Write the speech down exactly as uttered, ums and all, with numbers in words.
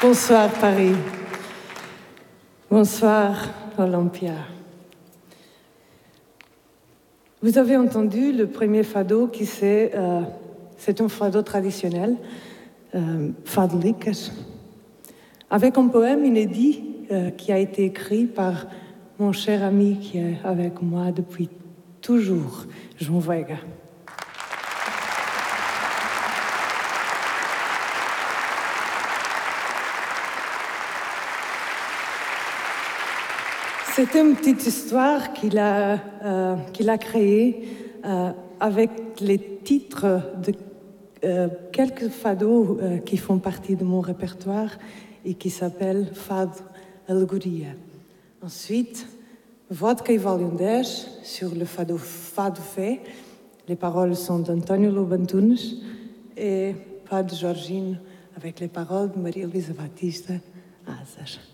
Bonsoir Paris. Bonsoir Olympia. Vous avez entendu le premier fado qui c'est, euh, c'est un fado traditionnel, euh, fadeliques, avec un poème inédit euh, qui a été écrit par mon cher ami qui est avec moi depuis toujours, João Veiga. C'est une petite histoire qu'il a, euh, qu'il a créée euh, avec les titres de euh, quelques fados euh, qui font partie de mon répertoire et qui s'appellent Fado Alegoria. Ensuite, Vodka e Valhundés sur le fado Fado Fé. Les paroles sont d'António Lobantunes et Fado Jorginho avec les paroles de Maria Luísa Batista Azar.